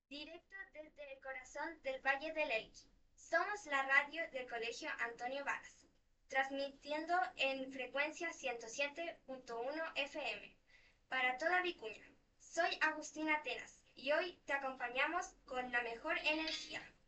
Directo desde el corazón del Valle del Elqui. Somos la radio del Colegio Antonio Varas, transmitiendo en frecuencia 107.1 FM para toda Vicuña. Soy Agustina Atenas y hoy te acompañamos con la mejor energía.